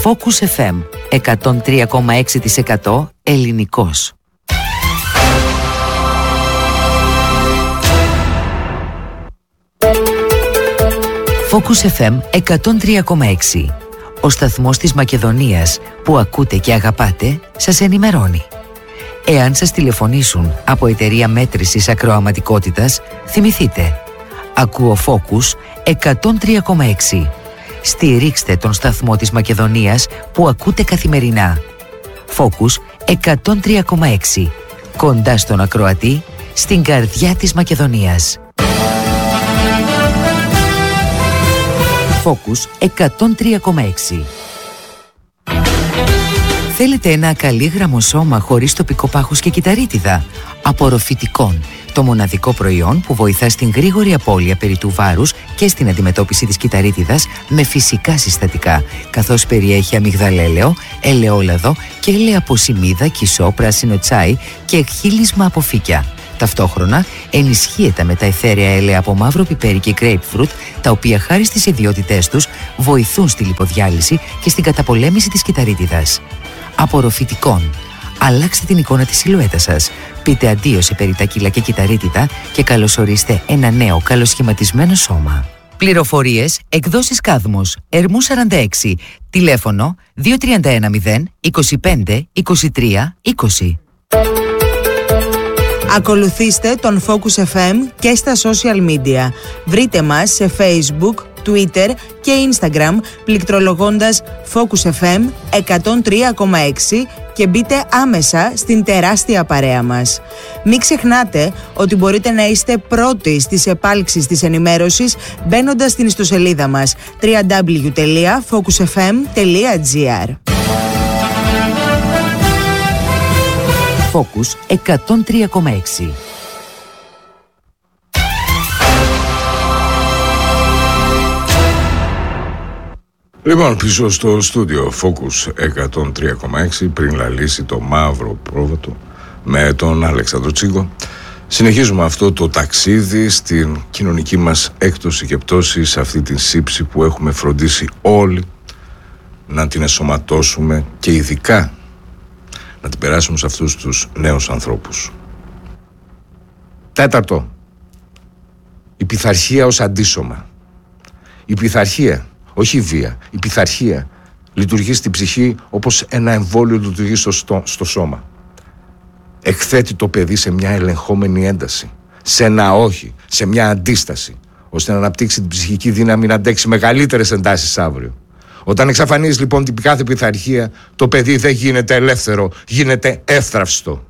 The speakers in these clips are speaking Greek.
Focus FM 103,6% ελληνικός. Focus FM 103,6. Ο σταθμός της Μακεδονίας που ακούτε και αγαπάτε σας ενημερώνει. Εάν σας τηλεφωνήσουν από εταιρεία μέτρησης ακροαματικότητας, θυμηθείτε. Ακούω Focus 103,6. Στηρίξτε τον σταθμό της Μακεδονίας που ακούτε καθημερινά. Focus 103,6. Κοντά στον ακροατή, στην καρδιά της Μακεδονίας. Focus 103,6. Θέλετε ένα ακαλύγραμμο σώμα χωρίς τοπικό πάχος και κυταρίτιδα? Απορροφητικών, το μοναδικό προϊόν που βοηθά στην γρήγορη απώλεια περί του βάρους και στην αντιμετώπιση της κυταρίτιδας με φυσικά συστατικά, καθώς περιέχει αμυγδαλέλαιο, ελαιόλαδο και έλαια από σημίδα, κισό, πράσινο τσάι και χύλισμα από φύκια. Ταυτόχρονα ενισχύεται με τα αιθέρια έλαια από μαύρο πιπέρι και grapefruit, τα οποία χάρη στις ιδιότητές τους βοηθούν στη λιποδιάλυση και στην καταπολέμηση της κυταρίτιδας. Απορροφητικών. Αλλάξτε την εικόνα της σιλουέτας σας. Πείτε αντίο σε περιτακύλα και κυταρίτιδα και καλωσορίστε ένα νέο καλοσχηματισμένο σώμα. Πληροφορίες, εκδόσεις Κάδμος, Ερμού 46, τηλέφωνο 2310 25 23 20. Ακολουθήστε τον Focus FM και στα social media. Βρείτε μας σε Facebook, Twitter και Instagram πληκτρολογώντας Focus FM 103,6 και μπείτε άμεσα στην τεράστια παρέα μας. Μην ξεχνάτε ότι μπορείτε να είστε πρώτοι στις επάλξεις της ενημέρωσης μπαίνοντας στην ιστοσελίδα μας www.focusfm.gr. Focus 103,6. Λοιπόν, πίσω στο στούντιο Focus 103,6, πριν λαλήσει το μαύρο πρόβατο με τον Αλέξανδρο Τσίγκο, συνεχίζουμε αυτό το ταξίδι στην κοινωνική μας έκπτωση και πτώση, σε αυτή την σύψη που έχουμε φροντίσει όλοι να την εσωματώσουμε και ειδικά να την περάσουμε σε αυτούς τους νέους ανθρώπους. Τέταρτο, η πειθαρχία ως αντίσωμα. Η πειθαρχία, όχι η βία, η πειθαρχία λειτουργεί στην ψυχή όπως ένα εμβόλιο λειτουργεί στο σώμα. Εκθέτει το παιδί σε μια ελεγχόμενη ένταση, σε ένα όχι, σε μια αντίσταση, ώστε να αναπτύξει την ψυχική δύναμη να αντέξει μεγαλύτερες εντάσεις αύριο. Όταν εξαφανίζεις λοιπόν την κάθε πειθαρχία, το παιδί δεν γίνεται ελεύθερο, γίνεται εύθραυστο.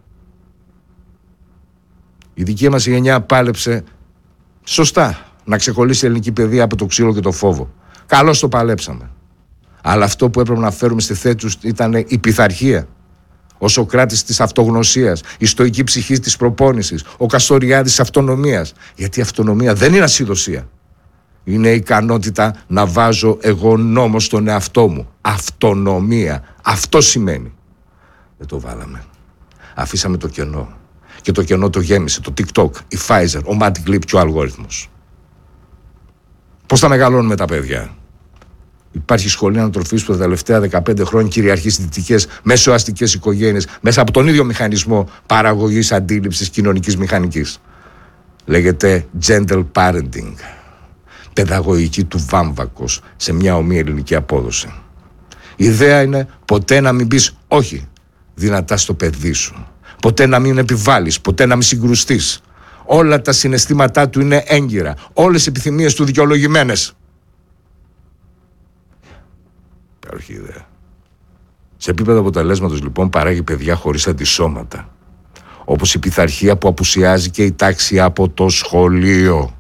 Η δική μας γενιά πάλεψε σωστά να ξεκολλήσει η ελληνική παιδεία από το ξύλο και το φόβο. Καλώς το παλέψαμε. Αλλά αυτό που έπρεπε να φέρουμε στη θέση τους ήταν η πειθαρχία. Ο Σωκράτης της αυτογνωσίας, η στοική ψυχή της προπόνησης, ο Καστοριάδης της αυτονομίας. Γιατί η αυτονομία δεν είναι ασυδοσία. Είναι η ικανότητα να βάζω εγώ νόμο στον εαυτό μου. Αυτονομία. Αυτό σημαίνει. Δεν το βάλαμε. Αφήσαμε το κενό. Και το κενό το γέμισε το TikTok, η Pfizer, ο Magic Leap και ο αλγόριθμος. Πώς θα μεγαλώνουμε τα παιδιά? Υπάρχει σχολή ανατροφής που τα τελευταία 15 χρόνια κυριαρχεί στις δυτικές μεσοαστικές οικογένειες μέσα από τον ίδιο μηχανισμό παραγωγής αντίληψης κοινωνικής μηχανικής. Λέγεται gentle parenting. Παιδαγωγική του βάμβακος σε μια ομοία ελληνική απόδοση. Η ιδέα είναι ποτέ να μην πεις όχι δυνατά στο παιδί σου. Ποτέ να μην επιβάλλεις, ποτέ να μην συγκρουστείς. Όλα τα συναισθήματά του είναι έγκυρα. Όλες οι επιθυμίες του δικαιολογημένες. Υπέροχη ιδέα. Σε επίπεδο αποτελέσματος λοιπόν παράγει παιδιά χωρίς αντισώματα. Όπως η πειθαρχία που απουσιάζει και η τάξη από το σχολείο.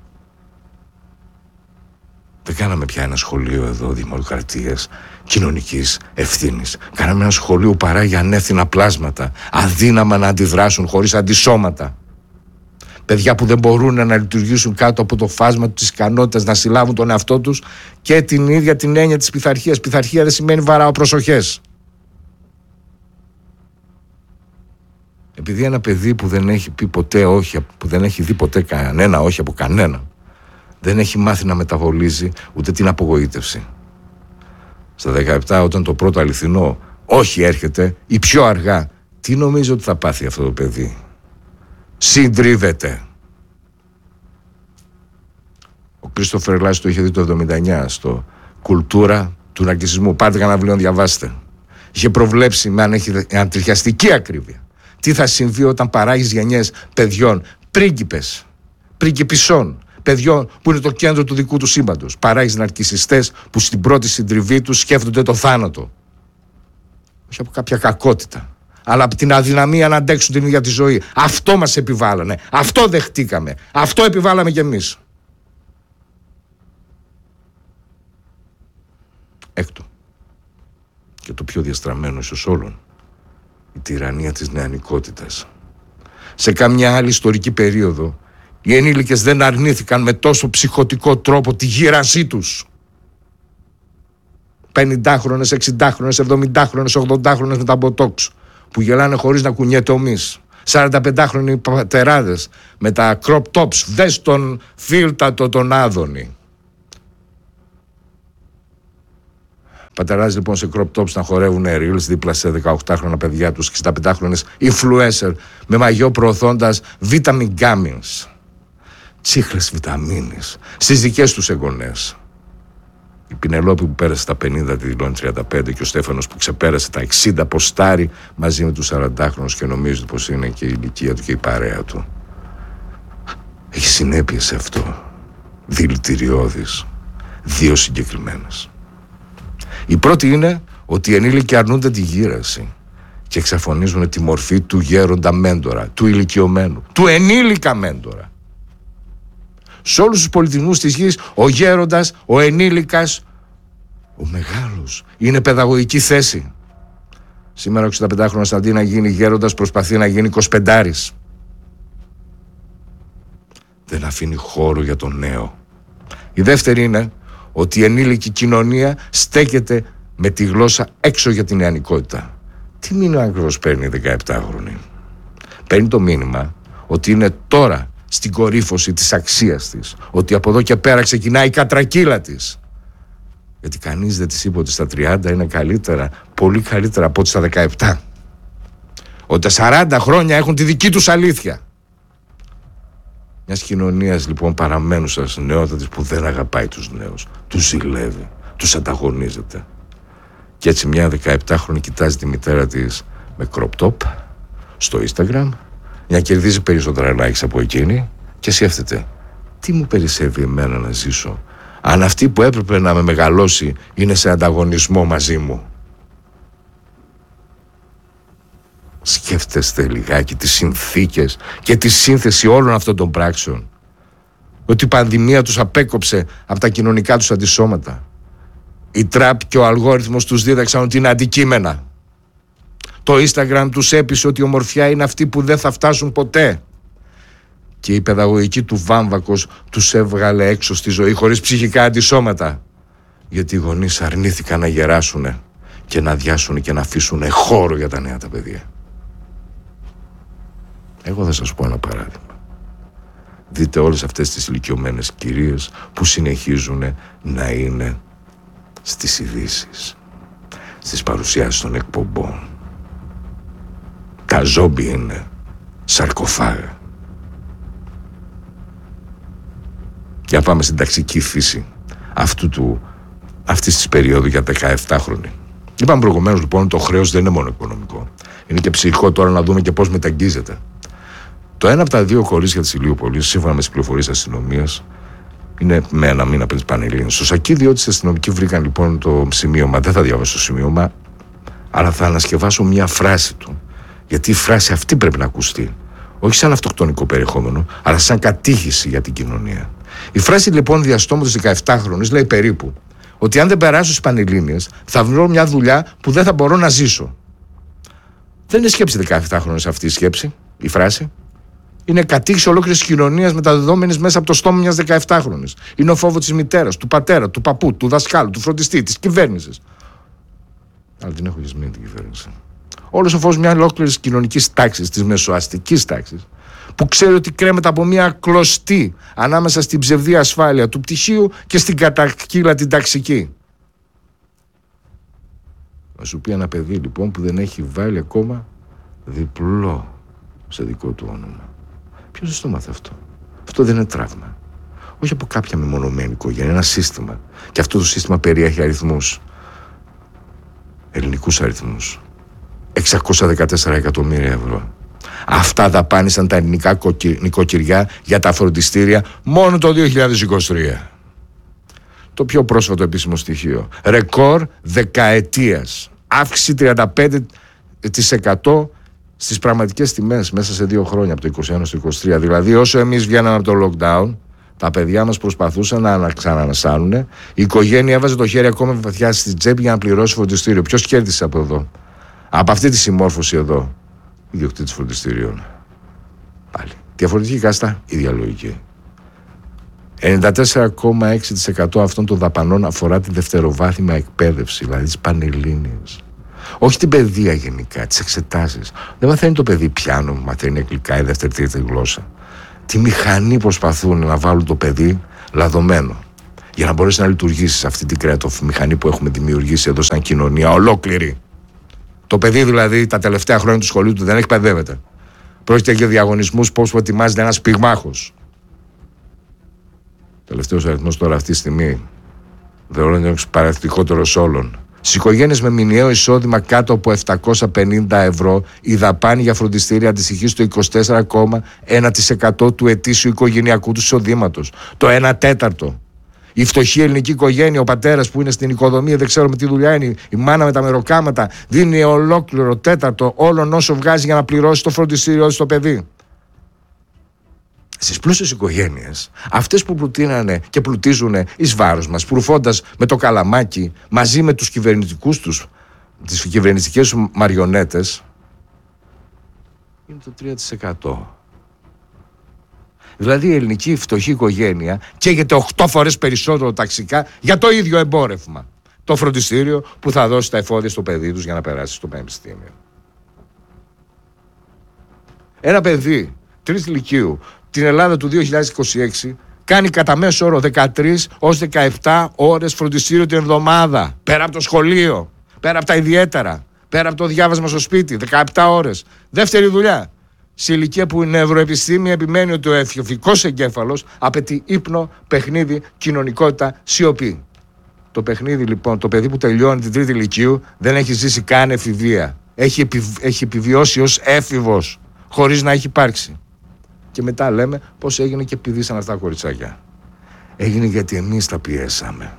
Δεν κάναμε πια ένα σχολείο εδώ δημοκρατίας, κοινωνικής ευθύνης. Κάναμε ένα σχολείο που παράγει ανεύθυνα πλάσματα, αδύναμα να αντιδράσουν χωρίς αντισώματα. Παιδιά που δεν μπορούν να λειτουργήσουν κάτω από το φάσμα της ικανότητας να συλλάβουν τον εαυτό τους και την ίδια την έννοια της πειθαρχίας. Πειθαρχία δεν σημαίνει βαράω προσοχές. Επειδή ένα παιδί που δεν έχει πει ποτέ όχι, που δεν έχει δει ποτέ κανένα όχι από κανένα, δεν έχει μάθει να μεταβολίζει ούτε την απογοήτευση. Στα 17, όταν το πρώτο αληθινό όχι έρχεται, ή πιο αργά, τι νομίζω ότι θα πάθει αυτό το παιδί? Συντρίβεται. Ο Κρίστοφερ Λάς το είχε δει το 79 στο «Κουλτούρα του ναρκισσισμού». Πάρτε κανένα βιβλίο να διαβάσετε. Είχε προβλέψει με ανατριχιαστική ακρίβεια τι θα συμβεί όταν παράγεις γενιές παιδιών, πρίγκιπες, πριγκιπισσών, παιδιών που είναι το κέντρο του δικού του σύμπαντος. Παράγεις ναρκισσιστές που στην πρώτη συντριβή τους σκέφτονται το θάνατο. Όχι από κάποια κακότητα, αλλά από την αδυναμία να αντέξουν την ίδια τη ζωή. Αυτό μας επιβάλλανε. Αυτό δεχτήκαμε. Αυτό επιβάλαμε κι εμείς. Έκτο, και το πιο διαστραμμένο ίσως όλων, η τυραννία της νεανικότητας. Σε καμιά άλλη ιστορική περίοδο οι ενήλικες δεν αρνήθηκαν με τόσο ψυχωτικό τρόπο τη γύρανσή τους. 50χρονες, 60χρονες, 70χρονες, 80χρονες με τα μποτόξ που γελάνε χωρίς να κουνιέται ο μυς. 45χρονοι πατεράδες με τα crop tops, δες τον φίλτατο τον Άδωνη. Πατεράδες λοιπόν σε crop tops να χορεύουν reels δίπλα σε 18χρονα παιδιά τους και 65χρονες influencer με μαγιό προωθώντας vitamin gummies, τσίχλες βιταμίνης στις δικές τους εγγονές. Η Πινελόπη που πέρασε τα 50 τη δηλώνει 35 και ο Στέφανος που ξεπέρασε τα 60 ποστάρει μαζί με τους 40χρονους και νομίζει πως είναι και η ηλικία του και η παρέα του. Έχει συνέπειες σε αυτό, δηλητηριώδεις, δύο συγκεκριμένες. Η πρώτη είναι ότι οι ενήλικοι αρνούνται τη γύρανση και εξαφανίζουν τη μορφή του γέροντα μέντορα, του ηλικιωμένου, του ενήλικα μέντορα. Σε όλους τους πολιτισμούς της γης, ο γέροντας, ο ενήλικας, ο μεγάλος, είναι παιδαγωγική θέση. Σήμερα ο 65χρονος αντί να γίνει γέροντας προσπαθεί να γίνει 25άρης. Δεν αφήνει χώρο για τον νέο. Η δεύτερη είναι ότι η ενήλικη κοινωνία στέκεται με τη γλώσσα έξω για την νεανικότητα. Τι μήνυμα ακριβώς παίρνει η 17χρονη? Παίρνει το μήνυμα ότι είναι τώρα στην κορύφωση της αξίας της, ότι από εδώ και πέρα ξεκινάει η κατρακύλα της. Γιατί κανείς δεν της είπε ότι στα 30 είναι καλύτερα, πολύ καλύτερα από ό,τι στα 17. Ότι τα 40 χρόνια έχουν τη δική τους αλήθεια. Μιας κοινωνίας λοιπόν παραμένουσας νεότατης που δεν αγαπάει τους νέους, τους ζηλεύει, τους ανταγωνίζεται. Και έτσι μια 17χρονη κοιτάζει τη μητέρα της με crop top στο Instagram για να κερδίζει περισσότερα likes από εκείνη και σκέφτεται, τι μου περισσεύει εμένα να ζήσω αν αυτή που έπρεπε να με μεγαλώσει είναι σε ανταγωνισμό μαζί μου? Σκέφτεστε λιγάκι τις συνθήκες και τη σύνθεση όλων αυτών των πράξεων. Ότι η πανδημία τους απέκοψε από τα κοινωνικά τους αντισώματα. Η τραπ και ο αλγόριθμος τους δίδαξαν ότι είναι αντικείμενα. Το Instagram τους έπεισε ότι η ομορφιά είναι αυτή που δεν θα φτάσουν ποτέ. Και η παιδαγωγική του βάμβακος τους έβγαλε έξω στη ζωή χωρίς ψυχικά αντισώματα. Γιατί οι γονείς αρνήθηκαν να γεράσουνε και να αδειάσουν και να αφήσουν χώρο για τα νέα τα παιδιά. Εγώ θα σας πω ένα παράδειγμα. Δείτε όλες αυτές τις ηλικιωμένες κυρίες που συνεχίζουν να είναι στις ειδήσεις, στις παρουσιάσεις των εκπομπών. Τα ζόμπι είναι σαρκοφάγα. Για πάμε στην ταξική φύση αυτής της περίοδου για 17χρονη. Είπαμε προηγουμένως λοιπόν το χρέος δεν είναι μόνο οικονομικό. Είναι και ψυχικό. Τώρα να δούμε και πώς μεταγγίζεται. Το ένα από τα δύο κορίτσια της Ηλιούπολης, σύμφωνα με τις πληροφορίες της αστυνομίας, είναι με ένα μήνα πριν τις Πανελλήνιες. Στο σακίδιο της αστυνομικοί βρήκαν λοιπόν το σημείωμα. Δεν θα διαβάσω το σημείωμα, αλλά θα ανασκευάσω μια φράση του. Γιατί η φράση αυτή πρέπει να ακουστεί. Όχι σαν αυτοκτονικό περιεχόμενο, αλλά σαν κατήχηση για την κοινωνία. Η φράση λοιπόν διαστόματος 17χρονης λέει περίπου ότι αν δεν περάσω στις Πανελλήνιες θα βρω μια δουλειά που δεν θα μπορώ να ζήσω. Δεν είναι σκέψη 17χρονης αυτή η σκέψη, η φράση. Είναι κατήχηση ολόκληρης κοινωνίας μεταδεδομένης μέσα από το στόμα μιας 17χρονης. Είναι ο φόβος της μητέρας, του πατέρα, του παππού, του δασκάλου, του φροντιστή, της κυβέρνησης. Αλλά την έχω γεσμένη την κυβέρνηση. Όλος ο φόβος μιας ολόκληρης κοινωνικής τάξης, της μεσοαστικής τάξης, που ξέρει ότι κρέμεται από μια κλωστή ανάμεσα στην ψευδή ασφάλεια του πτυχίου και στην κατακύλα την ταξική. Θα σου πει ένα παιδί λοιπόν που δεν έχει βάλει ακόμα διπλό σε δικό του όνομα. Ποιος το μάθε αυτό? Αυτό δεν είναι τραύμα. Όχι από κάποια μεμονωμένη οικογένεια, ένα σύστημα. Και αυτό το σύστημα περιέχει αριθμούς. Ελληνικούς αριθμούς. 614 εκατομμύρια ευρώ. Αυτά δαπάνησαν τα ελληνικά νοικοκυριά για τα φροντιστήρια μόνο το 2023. Το πιο πρόσφατο επίσημο στοιχείο. Ρεκόρ δεκαετίας. Αύξηση 35% στις πραγματικές τιμές μέσα σε 2 χρόνια, από το 2021 στο 2023. Δηλαδή, όσο εμείς βγαίναμε από το lockdown, τα παιδιά μας προσπαθούσαν να ξανανασάνουν. Η οικογένεια έβαζε το χέρι ακόμα βαθιά στη τσέπη για να πληρώσει φροντιστήριο. Ποιος κέρδισε από εδώ? Από αυτή τη συμμόρφωση εδώ. Ιδιοκτήτης φροντιστήριων. Πάλι. Διαφορετική κάστα, ίδια λογική. 94,6% αυτών των δαπανών αφορά τη δευτεροβάθμια εκπαίδευση, δηλαδή τις πανελλήνιες. Όχι την παιδεία γενικά, τις εξετάσεις. Δεν μαθαίνει το παιδί πιάνο, μαθαίνει αγγλικά ή δεύτερη-τρίτη γλώσσα. Τι μηχανή προσπαθούν να βάλουν το παιδί λαδωμένο, για να μπορέσει να λειτουργήσει σε αυτή την κρεατομηχανή που έχουμε δημιουργήσει εδώ σαν κοινωνία ολόκληρη. Το παιδί δηλαδή τα τελευταία χρόνια του σχολείου του δεν εκπαιδεύεται. Πρόκειται για διαγωνισμούς πώς ετοιμάζεται ένας πυγμάχος. Τελευταίος αριθμός τώρα αυτή τη στιγμή, δεν είναι ο παραδειγματικότερος όλων. Στις οικογένειες με μηνιαίο εισόδημα κάτω από 750 ευρώ, η δαπάνη για φροντιστήρια αντιστοιχεί στο 24,1% του ετήσιου οικογενειακού του εισοδήματος. Το 1/4. Η φτωχή ελληνική οικογένεια, ο πατέρας που είναι στην οικοδομία, δεν ξέρω με τι δουλειά είναι, η μάνα με τα μεροκάματα, δίνει ολόκληρο τέταρτο όλων όσο βγάζει για να πληρώσει το φροντιστήριο στο παιδί. Στις πλούσιες οικογένειες, αυτές που πλουτίνανε και πλουτίζουν εις βάρος μας, προυφώντας με το καλαμάκι μαζί με τους κυβερνητικούς τους, τις κυβερνητικές τους μαριονέτες, είναι το 3%. Δηλαδή η ελληνική φτωχή οικογένεια καίγεται 8 φορές περισσότερο ταξικά για το ίδιο εμπόρευμα. Το φροντιστήριο που θα δώσει τα εφόδια στο παιδί τους για να περάσει στο πανεπιστήμιο. Ένα παιδί 3ης λυκείου την Ελλάδα του 2026 κάνει κατά μέσο όρο 13 ως 17 ώρες φροντιστήριο την εβδομάδα. Πέρα από το σχολείο, πέρα από τα ιδιαίτερα, πέρα από το διάβασμα στο σπίτι, 17 ώρες. Δεύτερη δουλειά. Σε ηλικία που η νευροεπιστήμη επιμένει ότι ο εφηβικός εγκέφαλος απαιτεί ύπνο, παιχνίδι, κοινωνικότητα, σιωπή. Το παιχνίδι λοιπόν, το παιδί που τελειώνει την 3η λυκείου δεν έχει ζήσει καν εφηβεία. Έχει επιβιώσει ως έφηβος, χωρίς να έχει υπάρξει. Και μετά λέμε πώς έγινε και πηδήσαν αυτά τα κοριτσάκια. Έγινε γιατί εμείς τα πιέσαμε.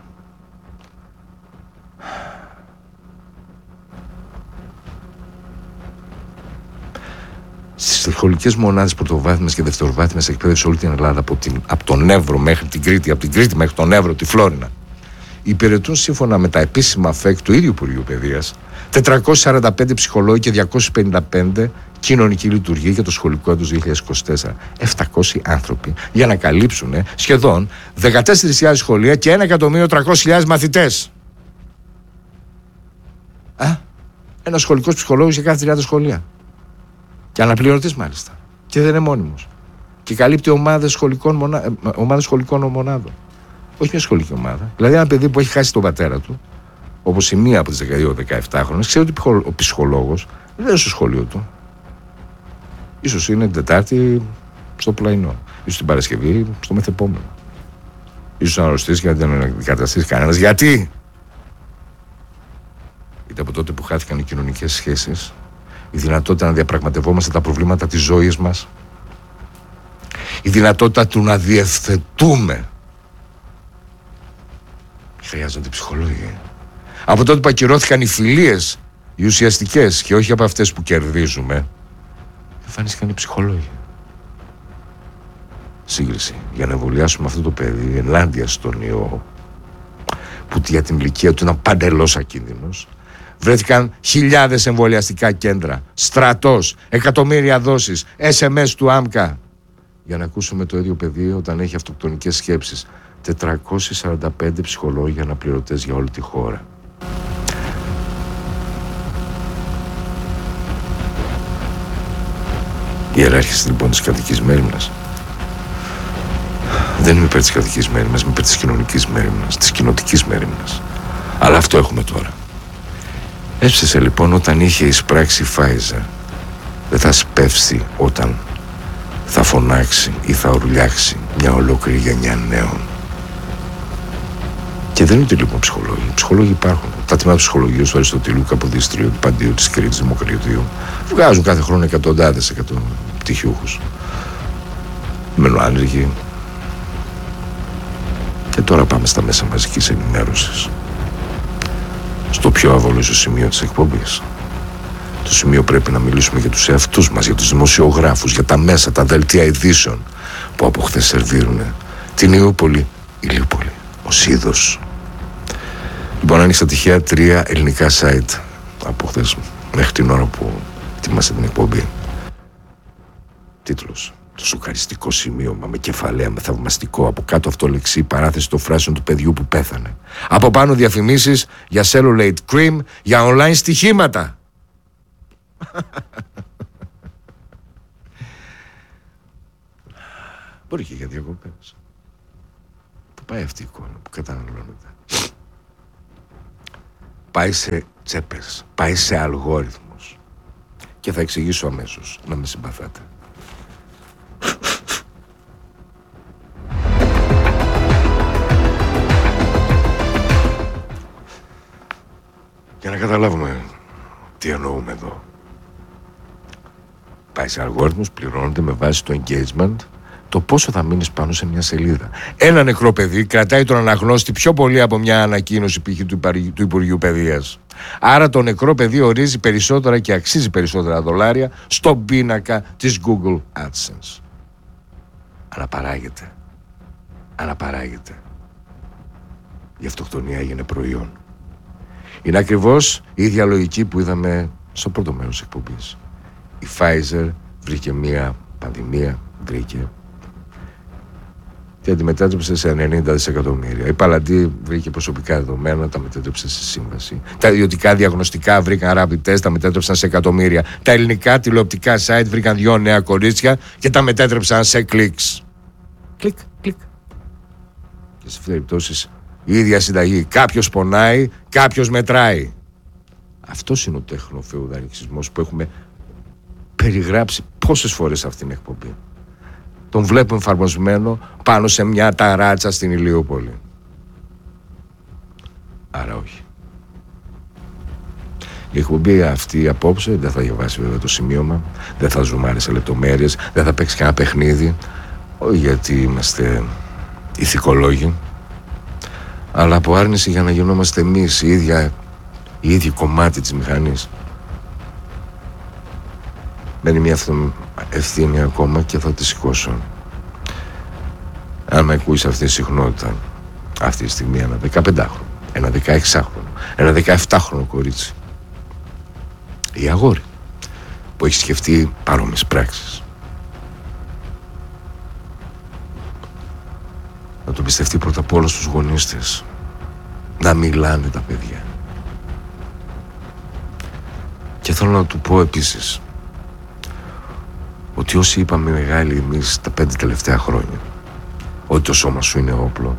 Στις σχολικές μονάδες πρωτοβάθμιας και δευτεροβάθμιας εκπαίδευσης όλη την Ελλάδα, από τον Εύρο μέχρι την Κρήτη, από την Κρήτη μέχρι τον Εύρο, τη Φλόρινα, υπηρετούν σύμφωνα με τα επίσημα ΦΕΚ του ίδιου Υπουργείου Παιδείας 445 ψυχολόγοι και 255 κοινωνικοί λειτουργοί για το σχολικό έτος 2024. 700 άνθρωποι για να καλύψουν σχεδόν 14.000 σχολεία και 1.300.000 μαθητές. Ένας σχολικός ψυχολόγος για κάθε 30 σχολεία. Και αναπληρωτής μάλιστα. Και δεν είναι μόνιμος. Και καλύπτει ομάδες σχολικών μονάδων. Όχι μια σχολική ομάδα. Δηλαδή ένα παιδί που έχει χάσει τον πατέρα του, όπως η μία από τις 17χρονες, ξέρει ότι ο ψυχολόγος δεν είναι στο σχολείο του. Ίσως είναι την Τετάρτη στο πλαϊνό. Ίσως την Παρασκευή στο μεθεπόμενο. Ίσως να αρρωστήσει και να την αντικαταστήσει κανένας. Γιατί? Γιατί από τότε που χάθηκαν οι κοινωνικές σχέσεις, η δυνατότητα να διαπραγματευόμαστε τα προβλήματα της ζωής μας, η δυνατότητα του να διευθετούμε, χρειάζονται ψυχολόγοι. Από τότε που ακυρώθηκαν οι φιλίες, οι ουσιαστικές και όχι από αυτές που κερδίζουμε, εμφανίστηκαν οι ψυχολόγοι. Σύγκριση για να εμβολιάσουμε αυτό το παιδί ενάντια στον ιό, που για την ηλικία του ήταν παντελώς ακίνδυνος. Βρέθηκαν χιλιάδες εμβολιαστικά κέντρα, στρατός, εκατομμύρια δόσεις, SMS του ΆΜΚΑ. Για να ακούσουμε το ίδιο παιδί όταν έχει αυτοκτονικές σκέψεις. 445 ψυχολόγοι αναπληρωτές για όλη τη χώρα. Η ιεράρχηση λοιπόν της κρατικής μέριμνας. Δεν είμαι υπέρ της κρατικής μέριμνας, είμαι υπέρ της κοινωνικής μέριμνας, της κοινοτικής μέριμνας. Αλλά αυτό έχουμε τώρα. Έσψησε λοιπόν όταν είχε εισπράξει Pfizer. Δεν θα σπεύσει όταν θα φωνάξει ή θα ουρλιάξει μια ολόκληρη γενιά νέων. Και δεν είναι ότι λοιπόν ψυχολόγοι. Οι ψυχολόγοι υπάρχουν. Τα τμήματα ψυχολογίου του Αριστοτήλου, Καποδίστριου, του Παντίου, τη Κρήτης, Δημοκρατίου βγάζουν κάθε χρόνο εκατοντάδες πτυχιούχους. Μένουν άνεργοι. Και τώρα πάμε στα μέσα μαζικής ενημέρωσης. Στο πιο αβολούζο σημείο της εκπομπής. Το σημείο πρέπει να μιλήσουμε για τους εαυτούς μας, για τους δημοσιογράφους, για τα μέσα, τα δελτία ειδήσεων που από χθες σερβίρουν την Ηλιούπολη, ο Σίδος. Λοιπόν, άνοιξα τυχαία 3 ελληνικά site από χθες μέχρι την ώρα που ετοίμασα την εκπομπή. Τίτλος: το σοκαριστικό σημείωμα με κεφαλαία, με θαυμαστικό, από κάτω αυτό λεξί παράθεση των φράσεων του παιδιού που πέθανε. Από πάνω διαφημίσεις για cellulite cream, για online στοιχήματα. Μπορεί και για διακοπές. Πού πάει αυτή η εικόνα που καταναλώνεται? Πάει σε τσέπες, πάει σε αλγόριθμους. Και θα εξηγήσω αμέσως, να με συμπαθάτε. Για να καταλάβουμε τι εννοούμε εδώ. Πάει σε αλγόριθμους, πληρώνονται με βάση το engagement, το πόσο θα μείνεις πάνω σε μια σελίδα. Ένα νεκρό παιδί κρατάει τον αναγνώστη πιο πολύ από μια ανακοίνωση π.χ. του Υπουργείου Παιδείας. Άρα το νεκρό παιδί ορίζει περισσότερα και αξίζει περισσότερα δολάρια στον πίνακα της Google AdSense. Αναπαράγεται. Η αυτοκτονία έγινε προϊόν. Είναι ακριβώς η ίδια λογική που είδαμε στο πρώτο μέρος της εκπομπής. Η Pfizer βρήκε μια πανδημία, και αντιμετώπισε σε 90 δισεκατομμύρια. Η Παλαντή βρήκε προσωπικά δεδομένα, τα μετέτρεψε σε σύμβαση. Τα ιδιωτικά διαγνωστικά βρήκαν rapid test, τα μετέτρεψαν σε εκατομμύρια. Τα ελληνικά τηλεοπτικά site βρήκαν 2 νέα κορίτσια και τα μετέτρεψαν σε κλικς. Κλικ. Και σε περιπτώσεις η ίδια συνταγή. Κάποιος πονάει, κάποιος μετράει. Αυτός είναι ο τεχνοφεουδαρχισμός που έχουμε περιγράψει πόσες φορές σε αυτήν την εκπομπή. Τον βλέπουμε εφαρμοσμένο πάνω σε μια ταράτσα στην Ηλιούπολη. Άρα όχι. Η εκπομπή αυτή απόψε δεν θα διαβάσει βέβαια το σημείωμα, δεν θα ζουμάρει σε λεπτομέρειες, δεν θα παίξει κανένα παιχνίδι, όχι γιατί είμαστε ηθικολόγοι, αλλά από άρνηση για να γινόμαστε εμείς η ίδια κομμάτι της μηχανής. Μένει μια ευθύνη ακόμα και θα τη σηκώσω. Αν με ακούεις αυτή τη συχνότητα, αυτή τη στιγμή ένα 15χρονο, ένα 16χρονο, ένα 17χρονο κορίτσι ή αγόρι που έχει σκεφτεί παρόμοιες πράξεις, να το πιστευτεί πρώτα απ' όλα στους γονείς της, να μιλάνε τα παιδιά. Και θέλω να του πω επίσης ότι όσοι είπαμε μεγάλοι εμείς τα 5 τελευταία χρόνια ότι το σώμα σου είναι όπλο,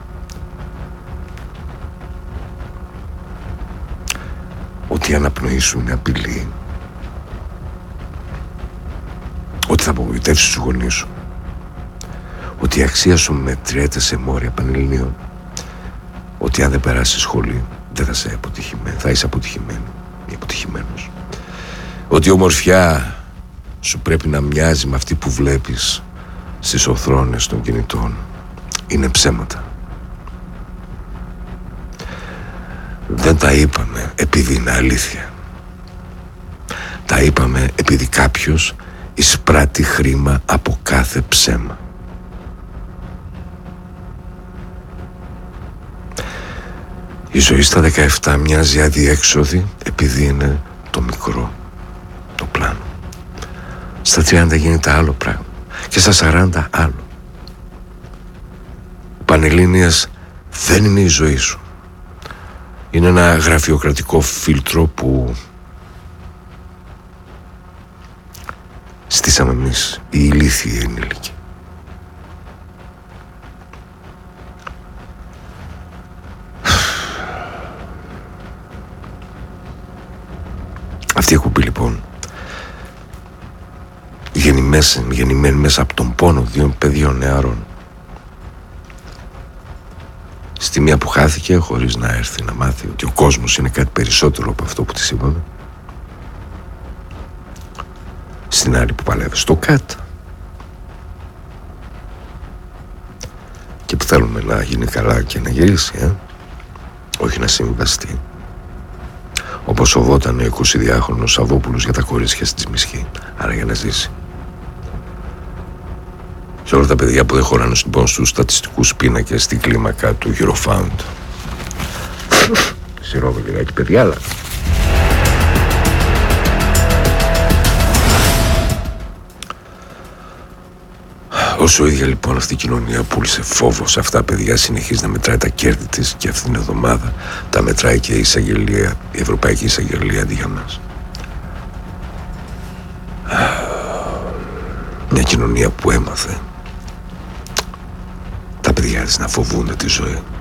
ότι η αναπνοή σου είναι απειλή, ότι θα απογοητεύσεις τους γονείς σου, ότι η αξία σου μετριέται σε μόρια πανελληνίων, ότι αν δεν περάσεις σχολή δεν θα είσαι αποτυχημένη, θα είσαι αποτυχημένη ή αποτυχημένος, ότι η ομορφιά σου πρέπει να μοιάζει με αυτή που βλέπεις στις οθρόνες των κινητών. Είναι ψέματα. Δεν τα είπαμε επειδή είναι αλήθεια. Τα είπαμε επειδή κάποιος εισπράττει χρήμα από κάθε ψέμα. Η ζωή στα 17 μοιάζει αδιέξοδη επειδή είναι το μικρό το πλάνο. Στα 30 γίνεται άλλο πράγμα και στα 40 άλλο. Ο Πανελλήνιας δεν είναι η ζωή σου. Είναι ένα γραφειοκρατικό φίλτρο που στήσαμε εμείς, οι ηλίθιοι ενήλικοι. λοιπόν γεννημένη μέσα από τον πόνο 2 παιδιών νεαρών, στη μία που χάθηκε χωρίς να έρθει να μάθει ότι ο κόσμος είναι κάτι περισσότερο από αυτό που της είπαμε, στην άλλη που παλεύει στο ΚΑΤ και που θέλουμε να γίνει καλά και να γυρίσει, όχι να συμβαστεί, όπως οβόταν ο 22χρονος Σαββόπουλος για τα κορίτσια στη Τσιμισχή, άρα για να ζήσει. Και όλα τα παιδιά που δεν χωράνε λοιπόν στους στατιστικούς πίνακες στην κλίμακα του Eurofound. Συγγνώμη λιγάκι παιδιά, αλλά όσο ίδια λοιπόν αυτή η κοινωνία πούλησε φόβο σε αυτά τα παιδιά, συνεχίζει να μετράει τα κέρδη της και αυτήν την εβδομάδα τα μετράει και η εισαγγελία, η Ευρωπαϊκή Εισαγγελία αντί για μας. Μια κοινωνία που έμαθε τα παιδιά της να φοβούνται τη ζωή.